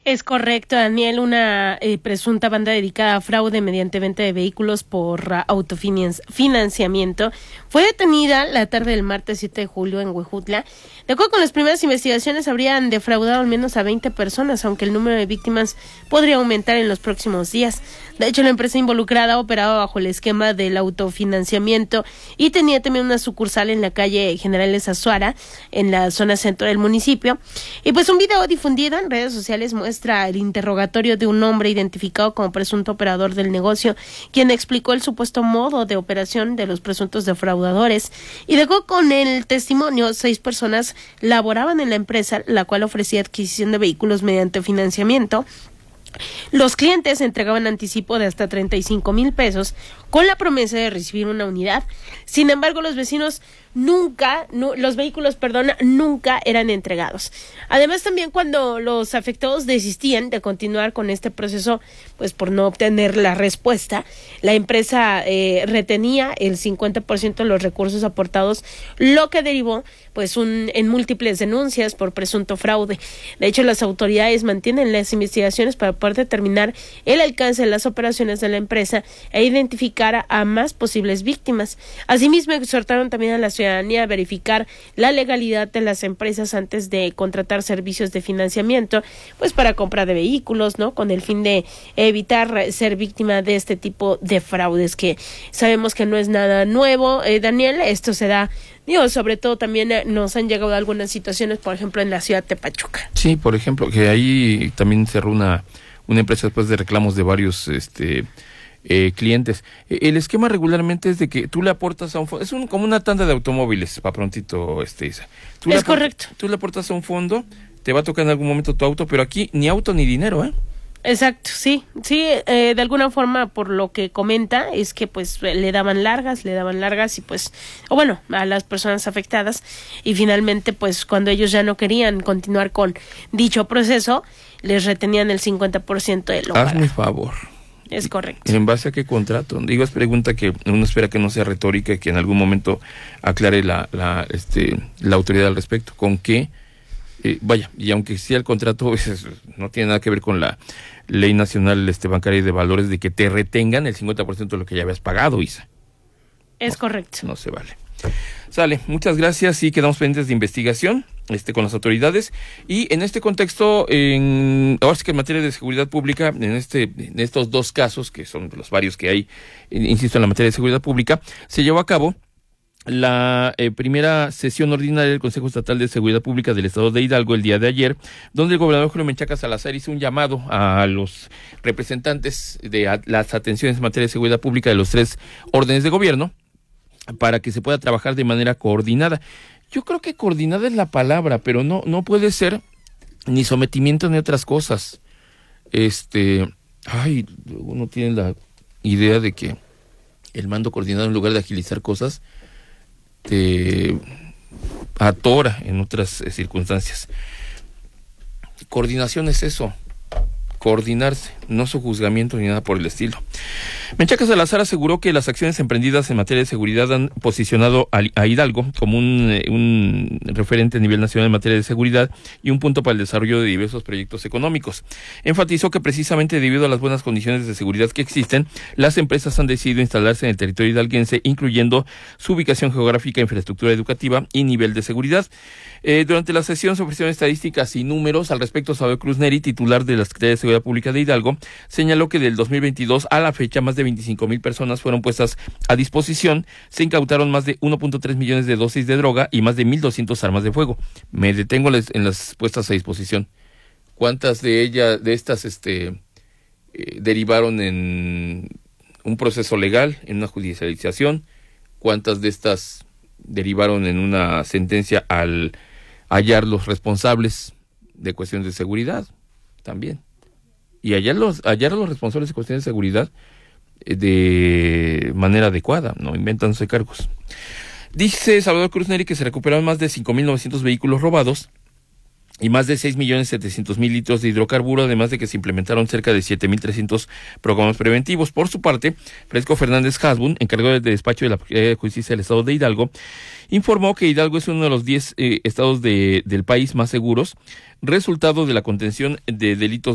Es correcto, Daniel. Una presunta banda dedicada a fraude mediante venta de vehículos por autofinanciamiento fue detenida la tarde del martes 7 de julio en Huejutla. De acuerdo con las primeras investigaciones, habrían defraudado al menos a 20 personas, aunque el número de víctimas podría aumentar en los próximos días. De hecho, la empresa involucrada operaba bajo el esquema del autofinanciamiento y tenía también una sucursal en la calle Generales Azuara, en la zona centro del municipio. Y pues un video difundido en redes sociales muestra el interrogatorio de un hombre identificado como presunto operador del negocio, quien explicó el supuesto modo de operación de los presuntos defraudadores. Y de acuerdo con el testimonio, 6 personas laboraban en la empresa, la cual ofrecía adquisición de vehículos mediante financiamiento. Los clientes entregaban anticipo de hasta 35,000 pesos con la promesa de recibir una unidad. Sin embargo, los vehículos nunca eran entregados. Además, también cuando los afectados desistían de continuar con este proceso, pues por no obtener la respuesta, la empresa retenía el 50% de los recursos aportados, lo que derivó pues en múltiples denuncias por presunto fraude. De hecho, las autoridades mantienen las investigaciones para poder determinar el alcance de las operaciones de la empresa e identificar a más posibles víctimas. Asimismo, exhortaron también a la ciudadanía a verificar la legalidad de las empresas antes de contratar servicios de financiamiento, pues para compra de vehículos, ¿no? Con el fin de evitar ser víctima de este tipo de fraudes, que sabemos que no es nada nuevo, Daniel. Esto se da, sobre todo también nos han llegado algunas situaciones, por ejemplo, en la ciudad de Pachuca. Sí, por ejemplo, que ahí también cerró una empresa después de reclamos de varios clientes. El esquema regularmente es de que tú le aportas a un fondo, es como una tanda de automóviles, para prontito, Isa. Es correcto. Tú le aportas a un fondo, te va a tocar en algún momento tu auto, pero aquí ni auto ni dinero, ¿eh? Exacto, sí, de alguna forma, por lo que comenta, es que pues le daban largas y pues, a las personas afectadas, y finalmente pues cuando ellos ya no querían continuar con dicho proceso, les retenían el 50% de lo pagado. Hazme el favor. Es correcto. ¿En base a qué contrato? Digo, es pregunta que uno espera que no sea retórica y que en algún momento aclare la autoridad al respecto. ¿Con qué? Y aunque sea el contrato, no tiene nada que ver con la Ley Nacional Bancaria y de Valores de que te retengan el 50% de lo que ya habías pagado, Isa. Es correcto. No se vale. Sale, muchas gracias y quedamos pendientes de investigación con las autoridades. Y en este contexto, ahora sí que en materia de seguridad pública, en estos dos casos, que son los varios que hay, insisto, en la materia de seguridad pública, se llevó a cabo la primera sesión ordinaria del Consejo Estatal de Seguridad Pública del Estado de Hidalgo el día de ayer, donde el gobernador Julio Menchaca Salazar hizo un llamado a los representantes de las atenciones en materia de seguridad pública de los 3 órdenes de gobierno para que se pueda trabajar de manera coordinada. Yo creo que coordinada es la palabra, pero no puede ser ni sometimiento ni otras cosas. Uno tiene la idea de que el mando coordinado, en lugar de agilizar cosas, te atora en otras circunstancias. Coordinación es eso, coordinarse, no su juzgamiento ni nada por el estilo. Menchaca Salazar aseguró que las acciones emprendidas en materia de seguridad han posicionado a Hidalgo como un referente a nivel nacional en materia de seguridad y un punto para el desarrollo de diversos proyectos económicos. Enfatizó que precisamente debido a las buenas condiciones de seguridad que existen, las empresas han decidido instalarse en el territorio hidalguense, incluyendo su ubicación geográfica, infraestructura educativa y nivel de seguridad. Durante la sesión se ofrecieron estadísticas y números. Al respecto, Saúl Cruz Neri, titular de la Secretaría de Seguridad Pública de Hidalgo, señaló que del 2022 a la fecha más de 25,000 personas fueron puestas a disposición, se incautaron más de 1.3 millones de dosis de droga y más de 1,200 armas de fuego. Me detengo en las puestas a disposición. ¿Cuántas de estas derivaron en un proceso legal, en una judicialización? ¿Cuántas de estas derivaron en una sentencia al hallar los responsables de cuestiones de seguridad? También. Y hallar los responsables de cuestiones de seguridad de manera adecuada, no inventándose cargos. Dice Salvador Cruz Neri que se recuperaron más de 5,900 vehículos robados y más de 6,700,000 litros de hidrocarburo, además de que se implementaron cerca de 7,300 programas preventivos. Por su parte, Fresco Fernández Hasbun, encargado de despacho de la Procuraduría de Justicia del Estado de Hidalgo, informó que Hidalgo es uno de los 10 estados del país más seguros, resultado de la contención de delitos